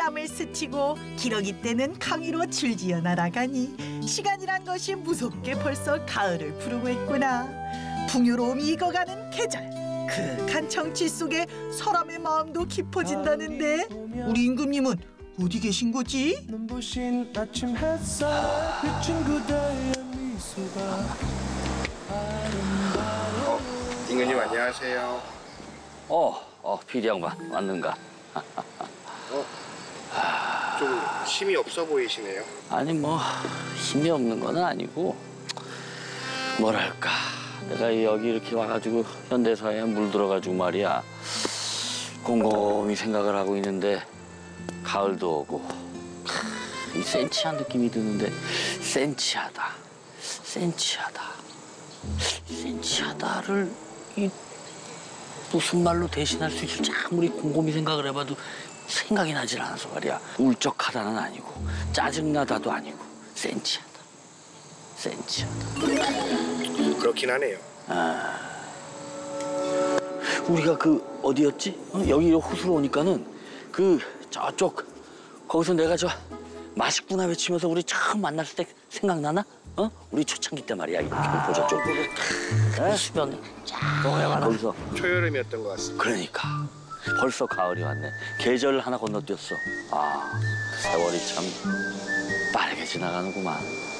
뺨을 스치고 기러기 때는 강위로 줄지어 날아가니 시간이란 것이 무섭게 벌써 가을을 부르고 있구나. 풍요로움이 익어가는 계절. 그윽한 정치 속에 사람의 마음도 깊어진다는데 우리 임금님은 어디 계신 거지? 눈부신 아침 햇살 비춘 그대의 미소가 임금님 안녕하세요. 피디 양반 왔는가? 좀 힘이 없어 보이시네요. 아니 뭐 힘이 없는 건 아니고 뭐랄까 내가 여기 이렇게 와가지고 현대사회에 물들어가지고 말이야 곰곰이 생각을 하고 있는데 가을도 오고 이 센치한 느낌이 드는데 센치하다를 이 무슨 말로 대신할 수 있을지 아무리 곰곰이 생각을 해봐도 생각이 나질 않아서 말이야. 울적하다는 아니고 짜증나다도 아니고 센치하다. 그렇긴 하네요. 우리가 그 어디였지? 여기 호수로 오니까는 그 저쪽 거기서 내가 저 맛있구나 외치면서 우리 처음 만났을 때 생각나나? 우리 초창기 때 말이야. 경포 저쪽 수변 쫙 거기서 초여름이었던 것 같습니다. 그러니까 벌써 가을이 왔네. 계절 하나 건너뛰었어. 세월이 참 빠르게 지나가는구만.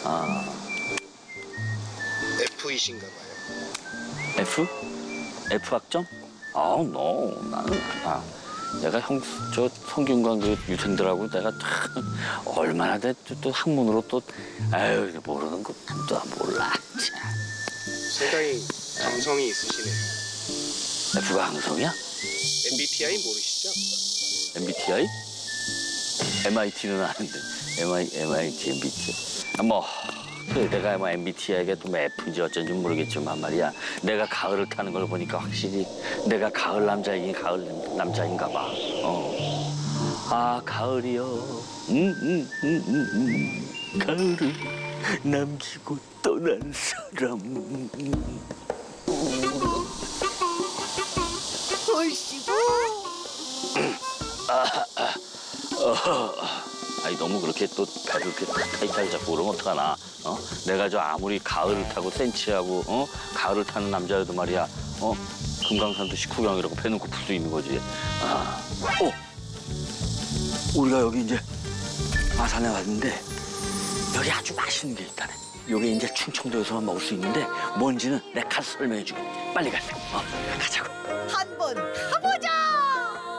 F이신가 봐요. F? F 학점? no. 나는 내가 저 성균관 그 유생들하고 내가 얼마나 또 학문으로 또 모르는 거 또 몰라. 상당히 감성이 있으시네요. F가 항성이야? MBTI 모르시죠? MBTI? MIT는 아는데 MIT, MBTI. 그래, 내가 MBTI가 또 F인지 어쩐지 모르겠지만 말이야. 내가 가을을 타는 걸 보니까 확실히 내가 가을 남자인가 봐. 가을이여. 가을을 남기고 떠난 사람. 얼씨구. 아니 너무 그렇게 또 배를 이렇게 타이트하게 잡고 그러면 어떡하나? 내가 저 아무리 가을을 타고 센치하고 가을을 타는 남자여도 말이야. 금강산도 식후경이라고 패놓고 풀 수 있는 거지. 우리가 여기 이제 마산에 왔는데 여기 아주 맛있는 게 있다네. 여기 이제 충청도에서만 먹을 수 있는데 뭔지는 내가 가서 설명해 주게. 빨리 가자. 가자고. 한 번